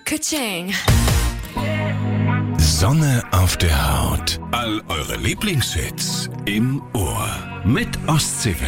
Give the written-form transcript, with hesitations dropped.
Ka-ching. Sonne auf der Haut. All eure Lieblingshits im Ohr. Mit Ostseewelle.